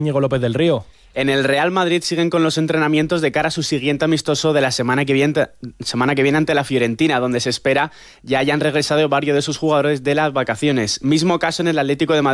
Íñigo López del Río. En el Real Madrid siguen con los entrenamientos de cara a su siguiente amistoso de la semana que viene ante la Fiorentina, donde se espera ya hayan regresado varios de sus jugadores de las vacaciones. Mismo caso en el Atlético de Madrid.